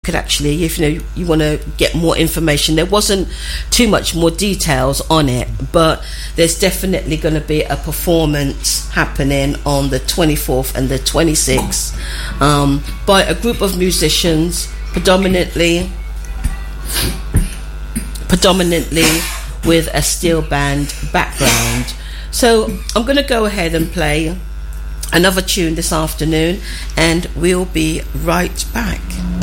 could actually, if you want to get more information, there wasn't too much more details on it, but there's definitely going to be a performance happening on the 24th and the 26th by a group of musicians, predominantly with a steel band background. So I'm going to go ahead and play another tune this afternoon, and we'll be right back.